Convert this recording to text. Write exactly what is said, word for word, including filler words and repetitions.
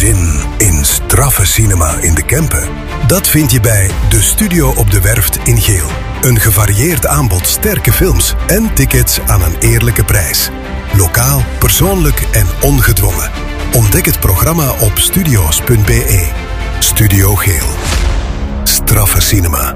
zin in straffe cinema in de Kempen? Dat vind je bij De Studio op de Werft in Geel. Een gevarieerd aanbod sterke films en tickets aan een eerlijke prijs. Lokaal, persoonlijk en ongedwongen. Ontdek het programma op studio's punt be. Studio Geel. Straffe cinema.